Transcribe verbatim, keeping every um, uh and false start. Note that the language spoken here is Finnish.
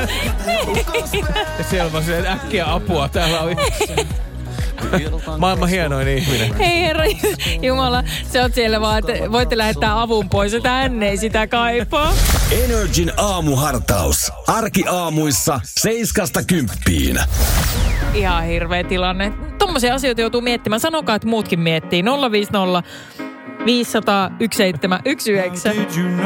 Ja siellä vaan silleen äkkiä apua. Täällä on maailman hienoin ihminen. Hei herra Jumala, sä oot siellä vaan, että voitte lähettää avun pois, että hän ei sitä kaipaa. Energin aamuhartaus. Arkiaamuissa seiskasta kymppiin. Ihan hirveä tilanne. Tommoisia asioita joutuu miettimään. Sanokaa, että muutkin miettii. nolla viisi nolla viisi nolla nolla yksi seitsemän yksi yhdeksän.